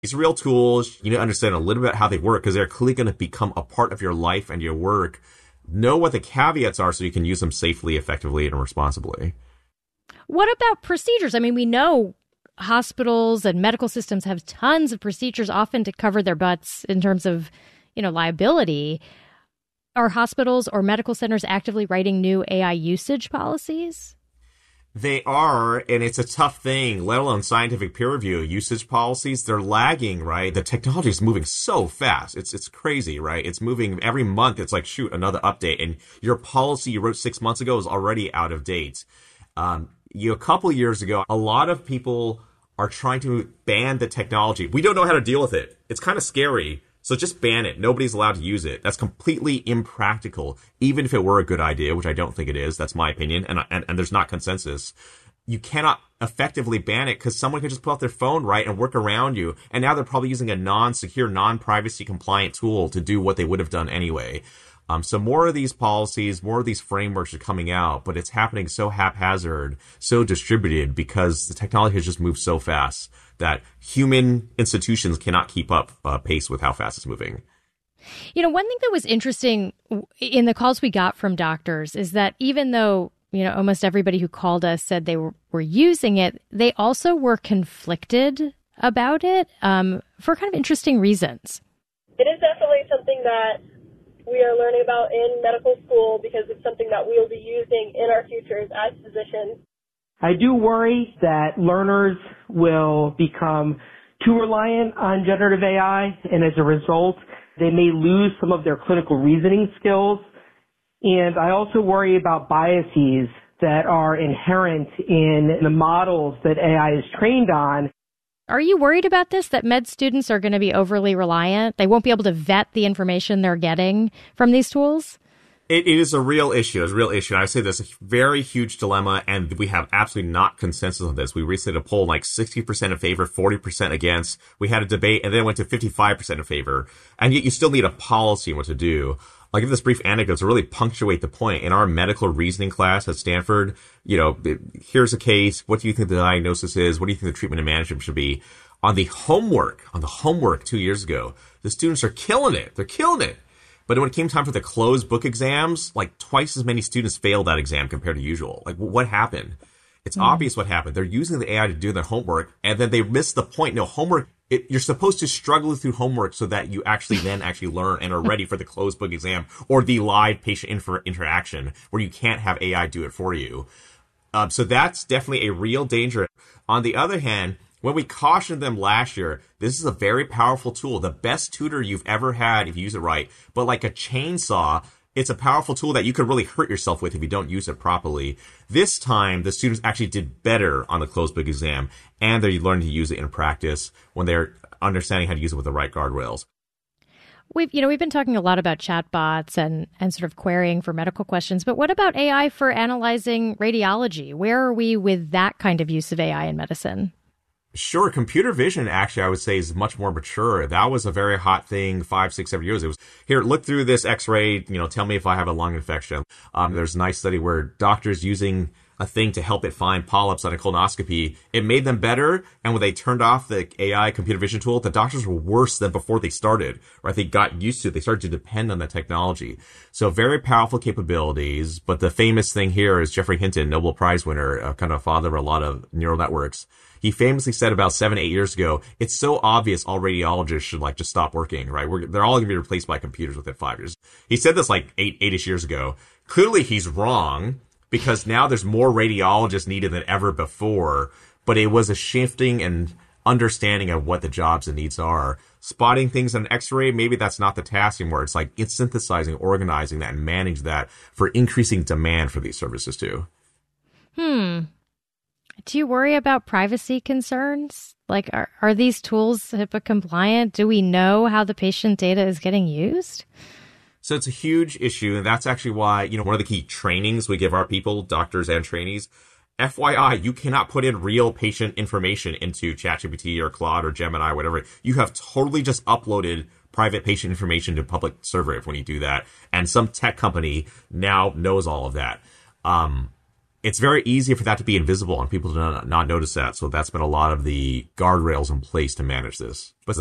These real tools, you need to understand a little bit how they work because they're clearly going to become a part of your life and your work. Know what the caveats are so you can use them safely, effectively, and responsibly. What about procedures? I mean, we know hospitals and medical systems have tons of procedures, often to cover their butts in terms of, liability. Are hospitals or medical centers actively writing new AI usage policies? They are, and it's a tough thing, let alone scientific peer review. Usage policies, they're lagging, right? The technology is moving so fast. It's crazy, right? It's moving every month. It's like, shoot, another update. And your policy you wrote 6 months ago is already out of date. A couple years ago, a lot of people are trying to ban the technology. We don't know how to deal with it. It's kind of scary. So just ban it. Nobody's allowed to use it. That's completely impractical, even if it were a good idea, which I don't think it is. That's my opinion, and there's not consensus. You cannot effectively ban it because someone can just pull out their phone, right, and work around you. And now they're probably using a non-secure, non-privacy compliant tool to do what they would have done anyway. So more of these policies, more of these frameworks are coming out, but it's happening so haphazard, so distributed because the technology has just moved so fast that human institutions cannot keep up pace with how fast it's moving. One thing that was interesting in the calls we got from doctors is that even though, almost everybody who called us said they were using it, they also were conflicted about it for kind of interesting reasons. It is definitely something that we are learning about in medical school because it's something that we'll be using in our futures as physicians. I do worry that learners will become too reliant on generative AI, and as a result, they may lose some of their clinical reasoning skills. And I also worry about biases that are inherent in the models that AI is trained on. Are you worried about this, that med students are going to be overly reliant? They won't be able to vet the information they're getting from these tools? It is a real issue. It's a real issue. I say there's a very huge dilemma, and we have absolutely not consensus on this. We recently did a poll like 60% in favor, 40% against. We had a debate, and then it went to 55% in favor. And yet you still need a policy on what to do. I'll give this brief anecdote to really punctuate the point. In our medical reasoning class at Stanford, here's a case. What do you think the diagnosis is? What do you think the treatment and management should be? On the homework 2 years ago, the students are killing it. They're killing it. But when it came time for the closed book exams, like twice as many students failed that exam compared to usual. Like, what happened? It's obvious what happened. They're using the AI to do their homework, and then they missed the point. No, homework, you're supposed to struggle through homework so that you actually learn and are ready for the closed book exam or the live patient interaction where you can't have AI do it for you. So that's definitely a real danger. On the other hand, when we cautioned them last year, this is a very powerful tool, the best tutor you've ever had if you use it right. But like a chainsaw, it's a powerful tool that you could really hurt yourself with if you don't use it properly. This time, the students actually did better on the closed book exam, and they learned to use it in practice when they're understanding how to use it with the right guardrails. We've been talking a lot about chatbots and sort of querying for medical questions, but what about AI for analyzing radiology? Where are we with that kind of use of AI in medicine? Sure. Computer vision, actually, I would say is much more mature. That was a very hot thing 5, 6, 7 years. It was, here, look through this x-ray, tell me if I have a lung infection. There's a nice study where doctors using a thing to help it find polyps on a colonoscopy, it made them better. And when they turned off the AI computer vision tool, the doctors were worse than before they started, right? They got used to it. They started to depend on the technology. So very powerful capabilities. But the famous thing here is Geoffrey Hinton, Nobel Prize winner, kind of father of a lot of neural networks. He famously said about 7, 8 years ago, it's so obvious all radiologists should just stop working, right? They're all going to be replaced by computers within 5 years. He said this like 8-ish years ago. Clearly he's wrong because now there's more radiologists needed than ever before, but it was a shifting and understanding of what the jobs and needs are. Spotting things on X-ray, maybe that's not the task anymore. It's like it's synthesizing, organizing that, and manage that for increasing demand for these services too. Do you worry about privacy concerns? Like, are these tools HIPAA compliant? Do we know how the patient data is getting used? So it's a huge issue, and that's actually why, one of the key trainings we give our people, doctors and trainees, FYI, you cannot put in real patient information into ChatGPT or Claude or Gemini or whatever. You have totally just uploaded private patient information to public server when you do that. And some tech company now knows all of that. it's very easy for that to be invisible and people to not notice that. So that's been a lot of the guardrails in place to manage this. But